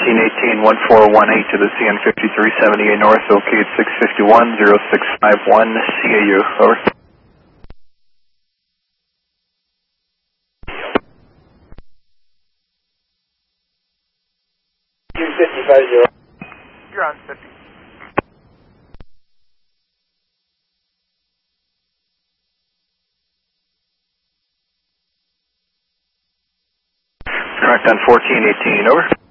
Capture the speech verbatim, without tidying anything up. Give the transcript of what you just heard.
fourteen eighteen, one four one eight to the C N fifty-three seventy-eight North, OK at six fifty-one, zero six five one, C A U, over. fifty-five zero. You're on fifty. Correct on fourteen eighteen, over.